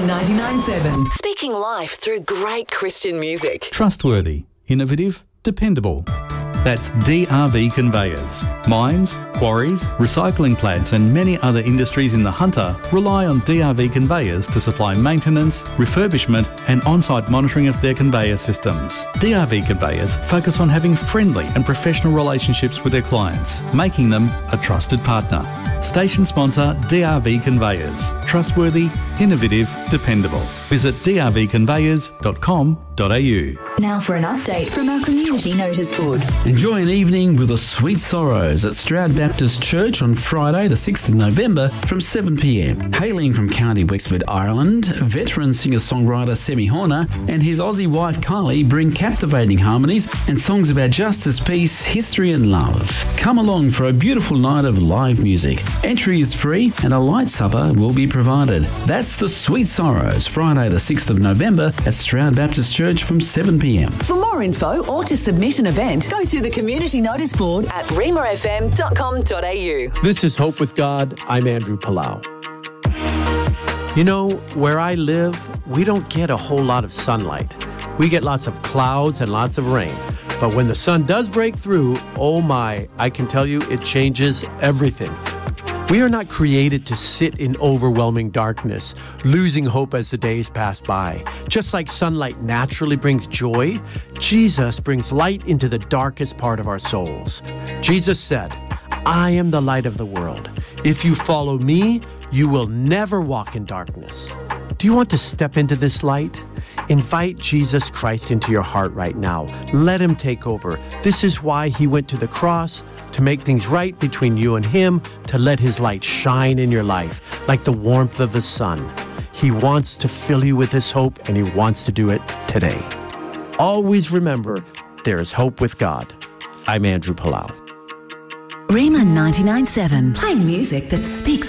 99.7. Speaking life through great Christian music. Trustworthy, innovative, dependable. That's DRV Conveyors. Mines, quarries, recycling plants and many other industries in the Hunter rely on DRV Conveyors to supply maintenance, refurbishment and on-site monitoring of their conveyor systems. DRV Conveyors focus on having friendly and professional relationships with their clients, making them a trusted partner. Station sponsor DRV Conveyors. Trustworthy, innovative, dependable. Visit drvconveyors.com.au. Now for an update from our community notice board. Enjoy an evening with the Sweet Sorrows at Stroud Baptist Church on Friday the 6th of November from 7 p.m. Hailing from County Wexford, Ireland, veteran singer-songwriter Semi Horner and his Aussie wife Kylie bring captivating harmonies and songs about justice, peace, history and love. Come along for a beautiful night of live music. Entry is free and a light supper will be provided. That's the Sweet Sorrows, Friday the 6th of November at Stroud Baptist Church from 7 p.m. For more info or to submit an event, go to the community notice board at reamafm.com.au. This is Hope with God. I'm Andrew Palau. You know, where I live, we don't get a whole lot of sunlight. We get lots of clouds and lots of rain. But when the sun does break through, oh my, I can tell you it changes everything. We are not created to sit in overwhelming darkness, losing hope as the days pass by. Just like sunlight naturally brings joy, Jesus brings light into the darkest part of our souls. Jesus said, "I am the light of the world. If you follow me, you will never walk in darkness." Do you want to step into this light? Invite Jesus Christ into your heart right now. Let him take over. This is why he went to the cross, to make things right between you and him, to let his light shine in your life like the warmth of the sun. He wants to fill you with his hope, and he wants to do it today. Always remember, there is hope with God. I'm Andrew Palau. Rima 99.7, playing music that speaks